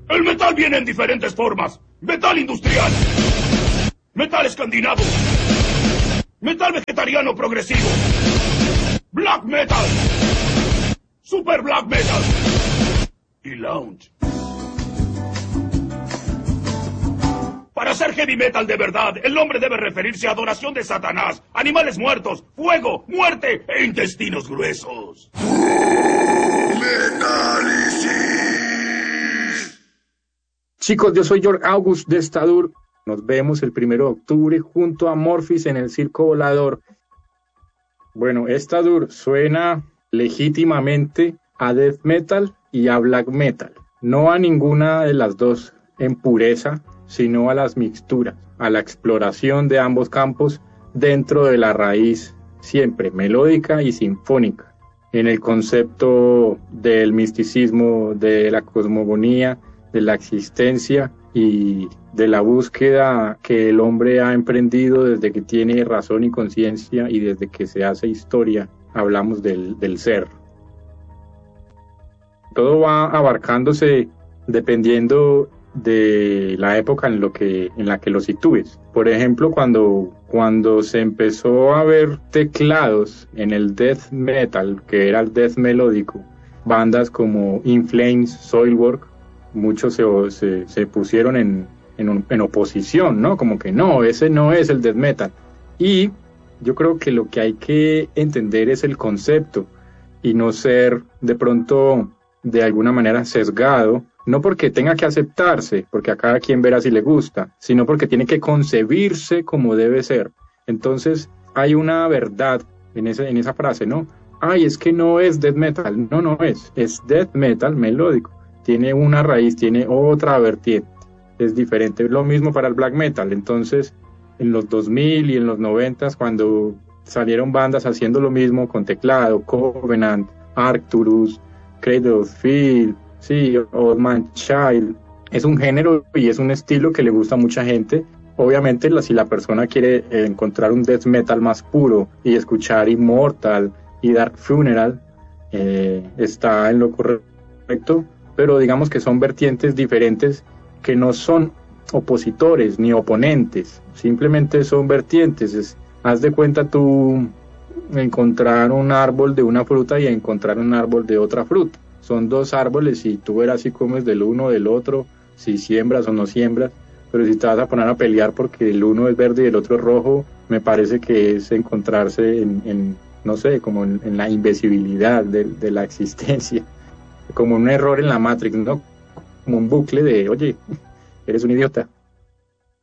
El metal viene en diferentes formas. Metal industrial, metal escandinavo, metal vegetariano progresivo, black metal, super black metal y lounge. Para hacer heavy metal de verdad, el nombre debe referirse a adoración de Satanás, animales muertos, fuego, muerte e intestinos gruesos. Chicos, yo soy George August de Stadur. Nos vemos el 1 de octubre junto a Morphis en el Circo Volador. Bueno, Stadur suena legítimamente a death metal y a black metal. No a ninguna de las dos en pureza, sino a las mixturas, a la exploración de ambos campos dentro de la raíz siempre melódica y sinfónica, en el concepto del misticismo, de la cosmogonía, de la existencia y de la búsqueda que el hombre ha emprendido desde que tiene razón y conciencia y desde que se hace historia. Hablamos del ser. Todo va abarcándose dependiendo de la época en la que lo sitúes. Por ejemplo, cuando se empezó a ver teclados en el death metal, que era el death melódico, bandas como In Flames, Soilwork, muchos se pusieron en oposición, ¿no? Como que no, ese no es el death metal. Y yo creo que lo que hay que entender es el concepto y no ser de pronto de alguna manera sesgado, no porque tenga que aceptarse, porque a cada quien verá si le gusta, sino porque tiene que concebirse como debe ser. Entonces hay una verdad en esa frase, ¿no? Ay, es que no es death metal, no es death metal melódico, tiene una raíz, tiene otra vertiente, es diferente. Lo mismo para el black metal. Entonces en los 2000 y en los 90, cuando salieron bandas haciendo lo mismo con teclado, Covenant, Arcturus, Cradle of Filth, sí, Old Man Child, es un género y es un estilo que le gusta a mucha gente. Obviamente, si la persona quiere encontrar un death metal más puro y escuchar Immortal y Dark Funeral, está en lo correcto, pero digamos que son vertientes diferentes que no son opositores ni oponentes, simplemente son vertientes. Haz de cuenta tú encontrar un árbol de una fruta y encontrar un árbol de otra fruta. Son dos árboles y tú verás si comes del uno o del otro, si siembras o no siembras, pero si te vas a poner a pelear porque el uno es verde y el otro es rojo, me parece que es encontrarse no sé, como en la invisibilidad de la existencia, como un error en la Matrix, ¿no? Como un bucle de, oye, eres un idiota.